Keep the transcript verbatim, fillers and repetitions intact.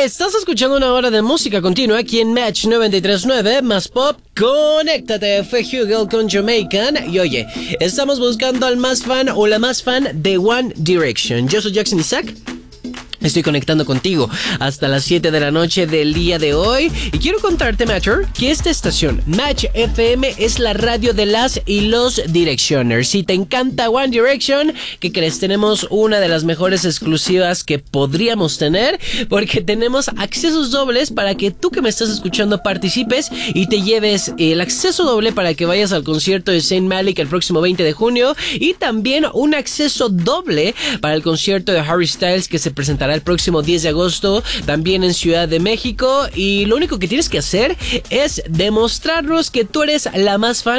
Estás escuchando una hora de música continua aquí en Match noventa y tres punto nueve, más pop. Conéctate, fue Hugel con Jamaican. Y oye, estamos buscando al más fan o la más fan de One Direction. Yo soy Jackson Isaac. Estoy conectando contigo hasta las siete de la noche del día de hoy. Y quiero contarte, Matcher, que esta estación, Match F M, es la radio de las y los Directioners. Si te encanta One Direction, ¿qué crees? Tenemos una de las mejores exclusivas que podríamos tener, porque tenemos accesos dobles para que tú que me estás escuchando participes y te lleves el acceso doble para que vayas al concierto de Zayn Malik el próximo veinte de junio. Y también un acceso doble para el concierto de Harry Styles que se presentará el próximo diez de agosto, también en Ciudad de México. Y lo único que tienes que hacer es demostrarnos que tú eres la más fan